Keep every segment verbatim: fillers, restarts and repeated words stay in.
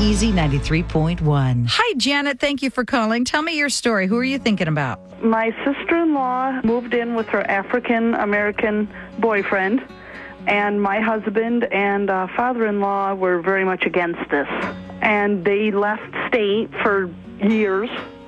Easy ninety-three point one. Hi, Janet. Thank you for calling. Tell me your story. Who are you thinking about? My sister-in-law moved in with her African-American boyfriend, and my husband and uh, father-in-law were very much against this. And they left state for years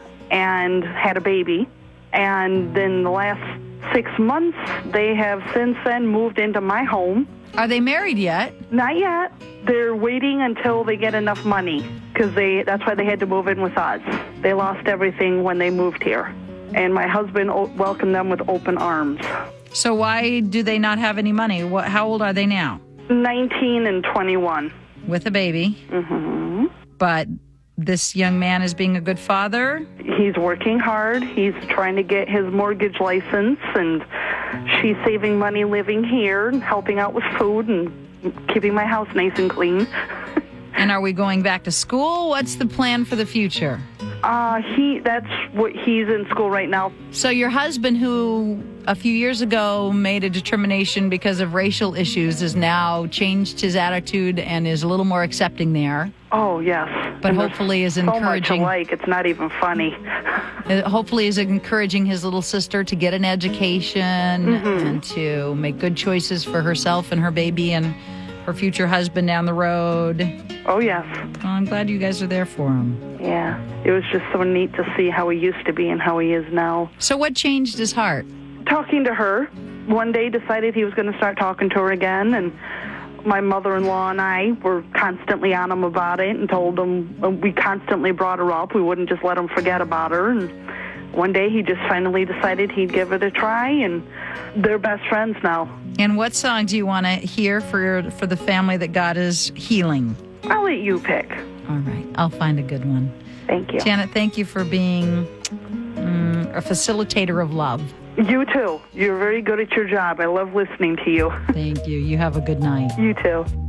and had a baby. And then the last six months, they have since then moved into my home. Are they married yet? Not yet. They're waiting until they get enough money, because they that's why they had to move in with us. They lost everything when they moved here. And my husband o- welcomed them with open arms. So why do they not have any money? What, how old are they now? nineteen and twenty-one. With a baby. Mm-hmm. But this young man is being a good father? He's working hard. He's trying to get his mortgage license, and she's saving money living here and helping out with food and keeping my house nice and clean. And are we going back to school? What's the plan for the future? Uh, he, that's what he's in school right now. So your husband, who a few years ago made a determination because of racial issues, has now changed his attitude and is a little more accepting there. Oh, yes. But And hopefully is so much encouraging. alike, it's not even funny. Uh, Hopefully is encouraging his little sister to get an education Mm-hmm. and to make good choices for herself and her baby and her future husband down the road. Oh, yes. Well, I'm glad you guys are there for him. Yeah. It was just so neat to see how he used to be and how he is now. So what changed his heart? Talking to her, one day decided he was going to start talking to her again, and my mother-in-law and I were constantly on him about it and told him, we constantly brought her up. We wouldn't just let him forget about her. And one day he just finally decided he'd give it a try, and they're best friends now. And what song do you want to hear for for the family that God is healing? I'll let you pick. All right, I'll find a good one. Thank you. Janet, thank you for being um, a facilitator of love. You too. You're very good at your job. I love listening to you. Thank you. You have a good night. You too.